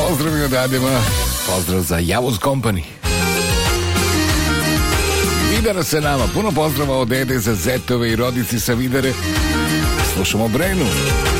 Pozdrav i odadima. Pozdrav za Javuz Company. Vidara se nama. Puno pozdrava od dede za zetove i rodici sa Vidare. Slušamo Brenu.